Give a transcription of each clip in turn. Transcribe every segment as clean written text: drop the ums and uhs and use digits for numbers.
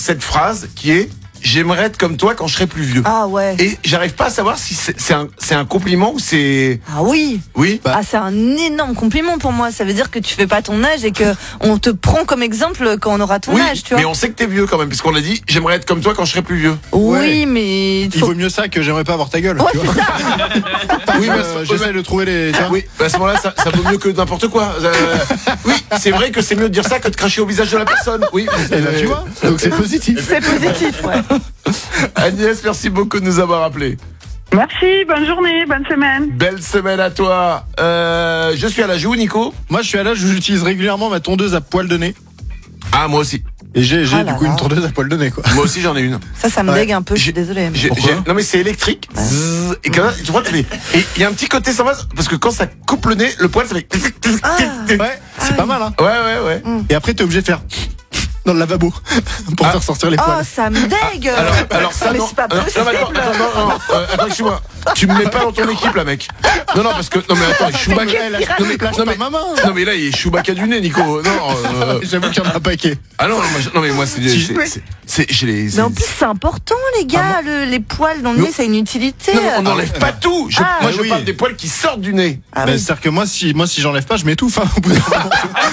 cette phrase qui est « J'aimerais être comme toi quand je serai plus vieux ». Ah ouais. Et j'arrive pas à savoir si c'est un compliment ou c'est... Ah oui. Oui. Ah, c'est un énorme compliment pour moi. Ça veut dire que tu fais pas ton âge et que on te prend comme exemple quand on aura ton âge, tu vois. Mais on sait que t'es vieux quand même, puisqu'on a dit « J'aimerais être comme toi quand je serai plus vieux ». Oui, Ouais. mais Il vaut mieux ça que j'aimerais pas avoir ta gueule. Ouais, tu vois. Oui, J'essaie de trouver les. tu vois. Oui, à ce moment-là, ça vaut mieux que n'importe quoi. Oui, c'est vrai que c'est mieux de dire ça que de cracher au visage de la personne. Oui, Eh ben, tu vois, donc c'est positif. c'est positif, ouais. Agnès, merci beaucoup de nous avoir appelés. Merci, bonne journée, bonne semaine. Belle semaine à toi. Je suis à la joue, Nico. Moi, je suis à l'âge où j'utilise régulièrement ma tondeuse à poil de nez. Ah, moi aussi. Et j'ai Ah du là coup là. une tondeuse à poil de nez, quoi. Moi aussi, j'en ai une. Ça me dégue un peu, je suis désolée. Pourquoi Non, mais c'est électrique. Zzz, et quand tu vois, et il y a un petit côté sympa, parce que quand ça coupe le nez, le poil, ça fait... Ouais, c'est pas mal, hein. Ouais. Et après, t'es obligé de faire dans le lavabo pour faire sortir les Oh, poils. ça me dégue. Alors ça, mais non. c'est pas Non, possible. mais attends, excuse-moi. Tu me mets pas dans ton équipe, là, mec. Non, parce que, non, mais attends, Chewbacca, Non, mais lâche pas ma main. non, mais là, il est Chewbacca du nez, Nico. Non, J'avoue qu'il y en a un paquet. ah non, mais moi, j'ai les... Mais en plus, c'est important, les gars. Les poils dans le nez, ça a une utilité. Non, on n'enlève pas tout. Moi, je oui. parle des poils qui sortent du nez. Ah, Ben, oui. c'est-à-dire que moi, si j'enlève pas, je m'étouffe, hein, au bout d'un moment.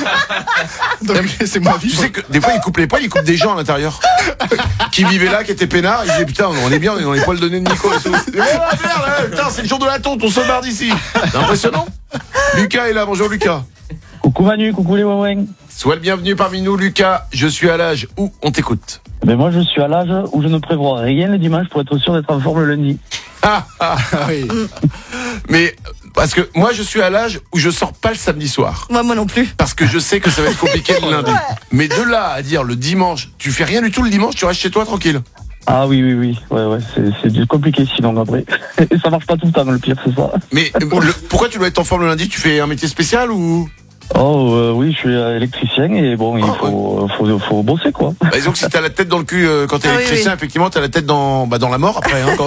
Donc, laissez-moi Tu vivre. sais que des fois, ils coupent les poils, ils coupent des gens à l'intérieur. Qui vivaient là, qui étaient peinards. Ils disaient, putain, on est bien, on est dans les poils de nez de Nico et tout. Oh, merde, là, putain, c'est le jour de la tonte, on se barre d'ici. C'est impressionnant. Lucas est là, bonjour Lucas. Coucou Manu, coucou les Waweng. Sois le bienvenu parmi nous, Lucas. Je suis à l'âge où on t'écoute. Ben moi je suis à l'âge où je ne prévois rien le dimanche pour être sûr d'être en forme le lundi. Ah, oui. mais, parce que moi, je suis à l'âge où je sors pas le samedi soir. Moi non plus. Parce que je sais que ça va être compliqué le lundi. Mais de là à dire le dimanche, tu fais rien du tout le dimanche, tu restes chez toi tranquille. Ah oui. Ouais, c'est compliqué sinon après. Et ça marche pas tout le temps, le pire c'est ça. Mais pourquoi tu dois être en forme le lundi? Tu fais un métier spécial ou? Oui, je suis électricien et bon, il faut bosser quoi. Bah, disons que si t'as la tête dans le cul quand t'es électricien, effectivement, t'as la tête dans la mort après. Hein,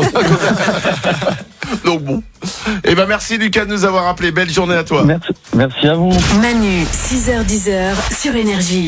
Donc bon. Eh ben merci Lucas de nous avoir appelé. Belle journée à toi. Merci à vous. Manu, 6h-10h sur Énergie.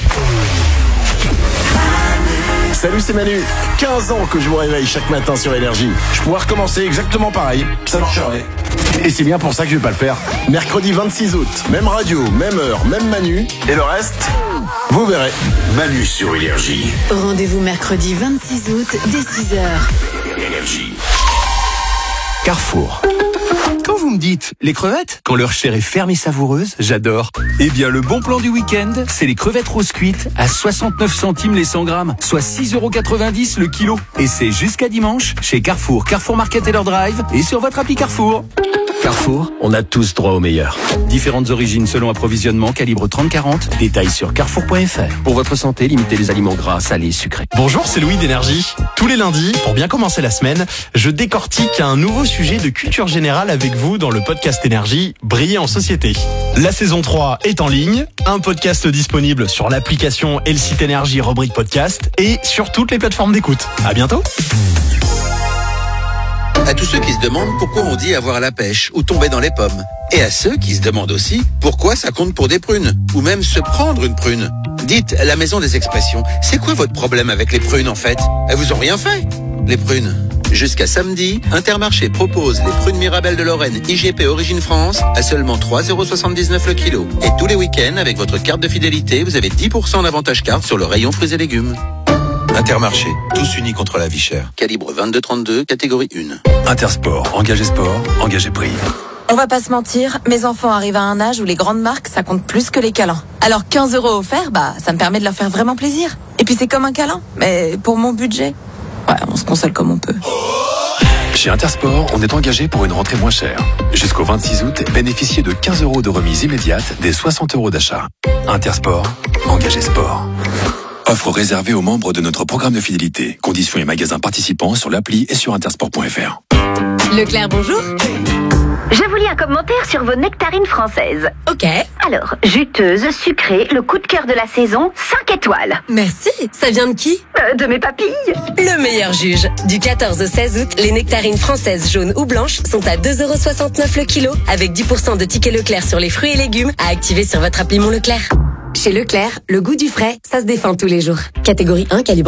Salut, c'est Manu. 15 ans que je vous réveille chaque matin sur Énergie. Je pourrais recommencer exactement pareil. Ça marcherait. Et c'est bien pour ça que je vais pas le faire. Mercredi 26 août, même radio, même heure, même Manu. Et le reste, vous verrez. Manu sur Énergie. Rendez-vous mercredi 26 août dès 6h. Énergie. Carrefour. Quand vous me dites les crevettes, quand leur chair est ferme et savoureuse, j'adore. Eh bien, le bon plan du week-end, c'est les crevettes roses cuites à 69 centimes les 100 grammes, soit 6,90 € le kilo. Et c'est jusqu'à dimanche chez Carrefour, Carrefour Market et leur drive et sur votre appli Carrefour. Carrefour, on a tous droit au meilleur. Différentes origines selon approvisionnement, calibre 30-40. Détails sur carrefour.fr. Pour votre santé, limitez les aliments gras, salés, sucrés. Bonjour, c'est Louis d'Énergie. Tous les lundis, pour bien commencer la semaine, je décortique un nouveau sujet de culture générale avec vous dans le podcast Énergie, Briller en société. La saison 3 est en ligne, un podcast disponible sur l'application et le site Énergie rubrique podcast et sur toutes les plateformes d'écoute. À bientôt. À tous ceux qui se demandent pourquoi on dit avoir la pêche ou tomber dans les pommes. Et à ceux qui se demandent aussi pourquoi ça compte pour des prunes ou même se prendre une prune. Dites, la maison des expressions, c'est quoi votre problème avec les prunes en fait? Elles vous ont rien fait, les prunes. Jusqu'à samedi, Intermarché propose les prunes Mirabelle de Lorraine IGP Origine France à seulement 3,79 € le kilo. Et tous les week-ends, avec votre carte de fidélité, vous avez 10% d'avantage carte sur le rayon fruits et légumes. Intermarché, tous unis contre la vie chère. Calibre 22-32, catégorie 1. Intersport, engagé sport, engagé prix. On va pas se mentir, mes enfants arrivent à un âge où les grandes marques, ça compte plus que les câlins. Alors 15 € offerts, ça me permet de leur faire vraiment plaisir. Et puis c'est comme un câlin, mais pour mon budget, ouais, on se console comme on peut. Chez Intersport, on est engagé pour une rentrée moins chère. Jusqu'au 26 août, bénéficiez de 15 € de remise immédiate des 60 € d'achat. Intersport, engagé sport. Offre réservée aux membres de notre programme de fidélité. Conditions et magasins participants sur l'appli et sur intersport.fr. Leclerc, bonjour. Je vous lis un commentaire sur vos nectarines françaises. Ok. Alors, juteuse, sucrée, le coup de cœur de la saison, 5 étoiles. Merci. Ça vient de qui? De mes papilles. Le meilleur juge. Du 14 au 16 août, les nectarines françaises jaunes ou blanches sont à 2,69 € le kilo, avec 10% de tickets Leclerc sur les fruits et légumes à activer sur votre appli Mon Leclerc. Chez Leclerc, le goût du frais, ça se défend tous les jours. Catégorie 1, calibre